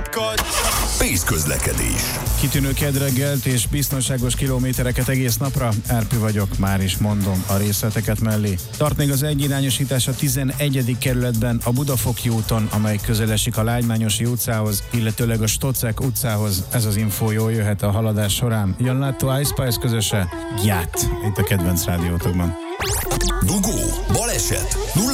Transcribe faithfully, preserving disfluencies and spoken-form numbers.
Pész közlekedés. Kitűnő kedreggelt és biztonságos kilométereket egész napra. Árpi vagyok, már is mondom a részleteket mellé. Tart még az egyirányosítás a tizenegyedik kerületben a Budafoki úton, amely közel esik a Lágymányosi utcához, illetőleg a Stocek utcához. Ez az infó jól jöhet a haladás során. Jön látó Ice Spice közöse? Gyát! Itt a kedvenc rádiótokban. Dugó, baleset, nulla